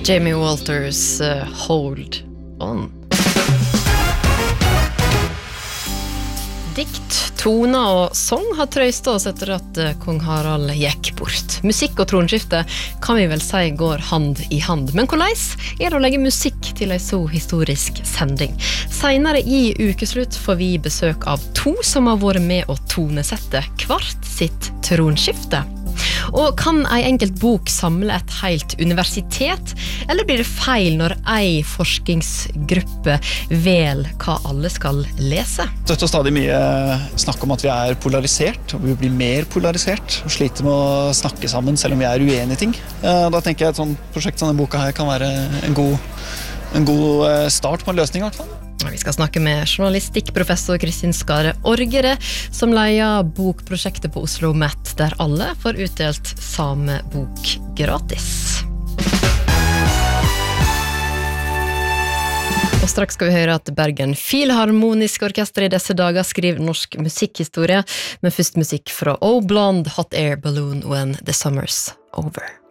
Jamie Walters Hold On. Dikt, toner og sång har trøyst oss etter at kong Harald gikk bort. Musikk og tronskifte kan vi vel si går hand i hand. Men hvordan det å legge musikk til en så historisk sending? Senere i ukeslutt får vi besøk av to som har vært med å tonesette hvert sitt tronskifte. Og kan en enkelt bok samle et helt universitet, eller blir det feil når en forskningsgruppe vel hva alle skal lese? Det er stadig mye snakk om at vi er polarisert, og vi blir mer polarisert, og sliter med å snakke sammen selv om vi er uenige i ting. Da tenker jeg et sånt prosjekt som denne boka her kan være en god start på en løsning i hvert fall. Vi skal snakke med journalistikkprofessor Kristin Skare Orgere, som leier bokprosjektet på Oslo Met, der alle får utdelt samme bok gratis. Og straks skal vi høre at Bergen Filharmonisk Orkester i disse dager skriver norsk musikkhistorie, men først musikk fra Oh Blonde, Hot Air Balloon When the Summer's Over.